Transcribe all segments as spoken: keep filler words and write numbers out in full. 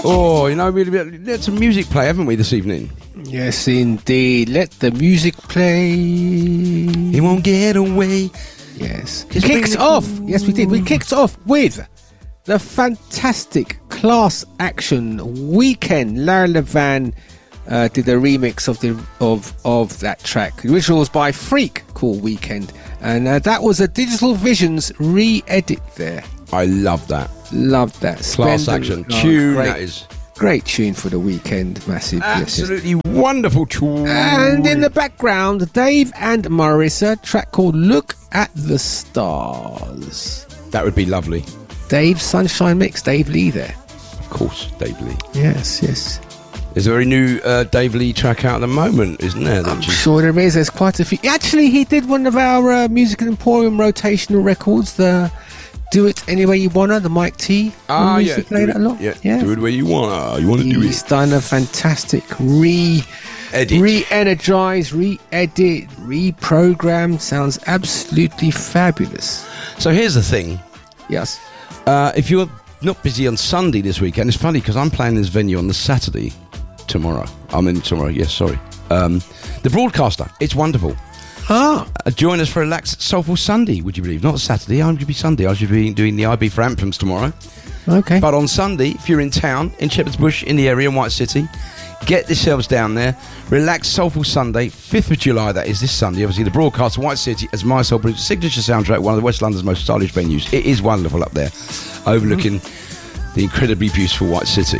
Oh, you know, we let some music play, haven't we, this evening? Yes, indeed. Let the music play. He won't get away. Yes. Kicked off. Yes, we did. We kicked off with the fantastic Class Action Weekend. Larry Levan uh, did a remix of the of of that track. The original was by Freak, called Weekend, and uh, that was a Digital Visions re-edit there. I love that. Love that. Class Spend Action oh, tune. Great, that is great tune for the weekend. Massive. absolutely yes, yes. wonderful tune. And in the background, Dave and Marissa, track called Look at the Stars. That would be lovely. Dave Sunshine Mix, Dave Lee there. Of course, Dave Lee. Yes, yes. There's a very new uh, Dave Lee track out at the moment, isn't there? I'm sure there is. There's quite a few. Actually, he did one of our uh, Music Emporium rotational records, the Do It Any Way You Wanna, the Mike T. Ah, we yeah. played it a lot. Yeah. yeah. Do it where you wanna. You wanna do it. He's done a fantastic re... Edit. Re-energize, re-edit, reprogram. Sounds absolutely fabulous. So here's the thing. Yes. Uh, if you're not busy on Sunday this weekend, it's funny because I'm playing this venue on the Saturday tomorrow. I mean tomorrow, yes, sorry. Um, the Broadcaster, it's wonderful. Ah. Uh, join us for a relaxed, soulful Sunday, would you believe? Not Saturday, I should be Sunday. I should be doing the I B for Anthems tomorrow. Okay. But on Sunday, if you're in town, in Shepherd's Bush, in the area, in White City, get yourselves down there. Relaxed, soulful Sunday, fifth of July, that is this Sunday. Obviously, the Broadcaster, White City, as My Soul Blues signature soundtrack, one of the West London's most stylish venues. It is wonderful up there, overlooking mm. the incredibly beautiful White City.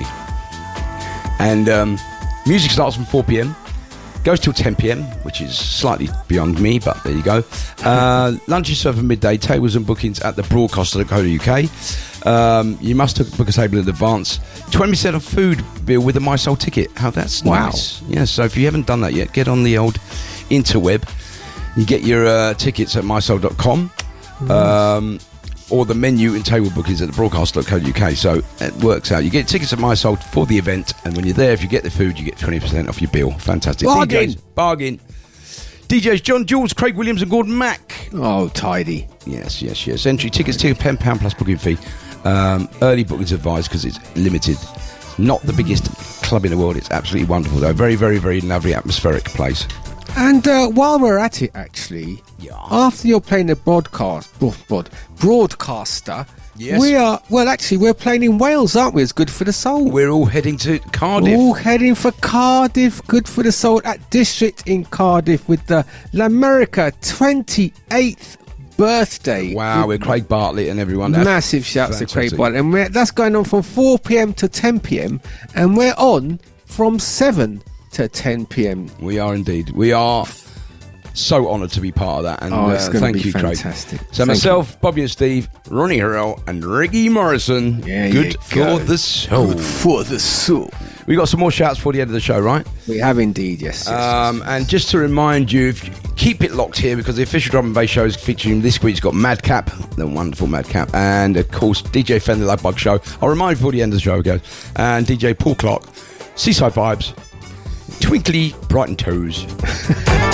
And um, music starts from four p.m, goes till ten p.m, which is slightly beyond me, but there you go. Uh, lunch is served at midday. Tables and bookings at the broadcaster dot co dot U K. Um, you must book a table in advance. twenty percent off food bill with a My Soul ticket. How that's wow. nice. Yeah, so if you haven't done that yet, get on the old interweb. You get your uh, tickets at my soul dot com. Nice. Um, or the menu and table bookings at the broadcaster dot co dot U K. So it works out. You get tickets at My Soul for the event, and when you're there, if you get the food, you get twenty percent off your bill. Fantastic. Bargain. D Js, bargain. D Js John Jules, Craig Williams and Gordon Mack. Oh, tidy. Yes, yes, yes. Entry tickets to ten pounds plus booking fee. Um, early bookings advised because it's limited. Not the biggest club in the world. It's absolutely wonderful, though. Very, very, very lovely atmospheric place. And uh, while we're at it, actually, yeah. after you're playing the broadcast, broad, broad, broadcaster, yes. we are, well, actually, we're playing in Wales, aren't we? It's Good for the Soul. We're all heading to Cardiff. All heading for Cardiff, Good for the Soul at District in Cardiff with the L'America twenty-eighth birthday. Wow, with Craig Bartlett and everyone. Massive shouts to Craig Bartlett. And we're, that's going on from four p.m. to ten p.m. and we're on from seven to ten p.m. We are indeed. We are so honoured to be part of that. And oh, it's uh, going thank to be you, fantastic. Craig. So thank myself, you. Bobby and Steve, Ronnie Harrell and Ricky Morrison. Yeah, Good for go. the soul. Good for the soul. We got some more shouts for the end of the show, right? We have indeed, yes. yes, um, yes. And just to remind you, if you keep it locked here because the official drum and bass show is featuring this week's got Madcap, the wonderful Madcap, and of course D J Fender Love Bug Show. I'll remind you before the end of the show goes, and D J Paul Clark, Seaside Vibes, Twinkly Brighton Toes.